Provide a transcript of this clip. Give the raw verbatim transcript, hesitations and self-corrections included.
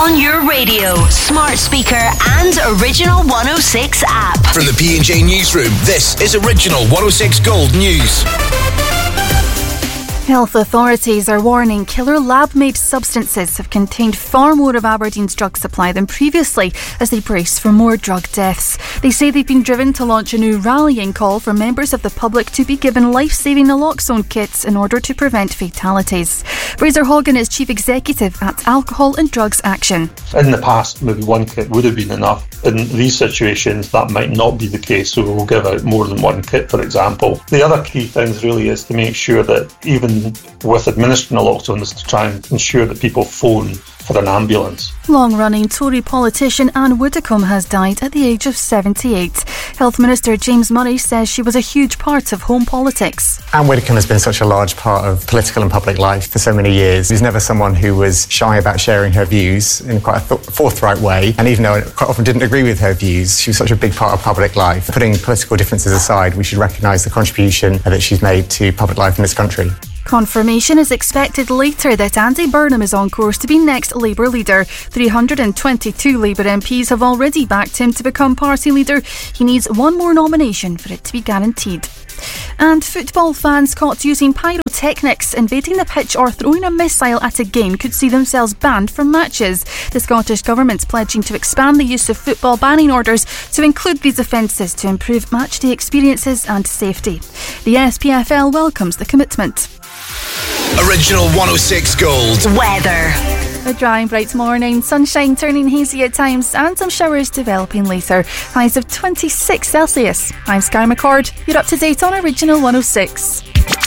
On your radio, smart speaker and Original one oh six app. From the P and J Newsroom, this is Original one oh six Gold News. Health authorities are warning killer lab-made substances have contained far more of Aberdeen's drug supply than previously as they brace for more drug deaths. They say they've been driven to launch a new rallying call for members of the public to be given life-saving naloxone kits in order to prevent fatalities. Fraser Hogan is Chief Executive at Alcohol and Drugs Action. In the past, maybe one kit would have been enough. In these situations, that might not be the case, so we'll give out more than one kit, for example. The other key thing really is to make sure that even with administering naloxone is to try and ensure that people phone for an ambulance. Long-running Tory politician Anne Widdecombe has died at the age of seventy-eight. Health Minister James Murray says she was a huge part of home politics. Anne Widdecombe has been such a large part of political and public life for so many years. She's never someone who was shy about sharing her views in quite a th- forthright way. And even though I quite often didn't agree with her views, she was such a big part of public life. Putting political differences aside, we should recognise the contribution that she's made to public life in this country. Confirmation is expected later that Andy Burnham is on course to be next Labour leader. three hundred twenty-two Labour M Ps have already backed him to become party leader. He needs one more nomination for it to be guaranteed. And football fans caught using pyrotechnics, invading the pitch or throwing a missile at a game could see themselves banned from matches. The Scottish Government's pledging to expand the use of football banning orders to include these offences to improve matchday experiences and safety. The S P F L welcomes the commitment. Original one oh six Gold. Weather. A dry and bright morning, sunshine turning hazy at times and some showers developing later. Highs of twenty-six Celsius. I'm Sky McCord. You're up to date on Original one oh six.